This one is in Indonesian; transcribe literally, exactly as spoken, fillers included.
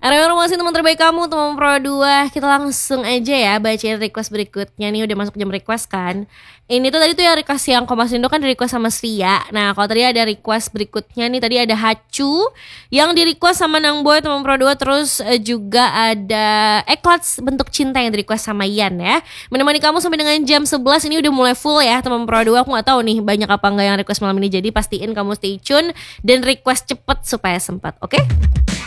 Masih teman terbaik kamu, teman Pro dua. Kita langsung aja ya bacain request berikutnya. Nih udah masuk jam request kan. Ini tuh tadi tuh ya request yang Kompas Indo kan di request sama Sria. Nah kalau tadi ada request berikutnya nih, tadi ada Hacu yang di request sama Nang Boy teman Pro dua. Terus uh, juga ada Eklats bentuk cinta yang di request sama Ian ya. Menemani kamu sampai dengan jam sebelas. Ini udah mulai full ya teman Pro dua. Aku gak tahu nih banyak apa enggak yang request malam ini. Jadi pastiin kamu stay tune dan request cepet supaya sempat, oke? Okay?